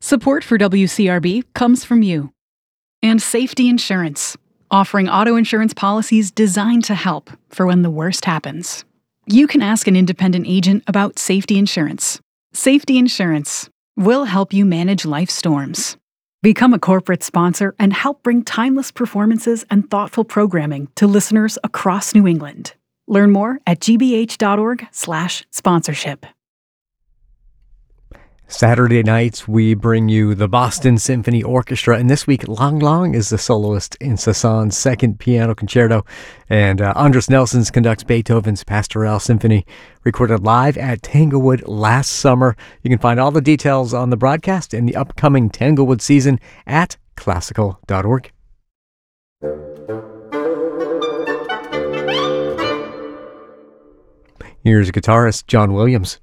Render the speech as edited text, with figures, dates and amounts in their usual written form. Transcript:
Support for WCRB comes from you. And Safety Insurance, offering auto insurance policies designed to help for when the worst happens. You can ask an independent agent about safety insurance. Safety Insurance will help you manage life's storms. Become a corporate sponsor and help bring timeless performances and thoughtful programming to listeners across New England. Learn more at gbh.org/sponsorship. Saturday nights, we bring you the Boston Symphony Orchestra, and this week, Lang Lang is the soloist in Sasan's second piano concerto, and Andres Nelsons conducts Beethoven's Pastoral Symphony, recorded live at Tanglewood last summer. You can find all the details on the broadcast and the upcoming Tanglewood season at classical.org. Here's guitarist John Williams.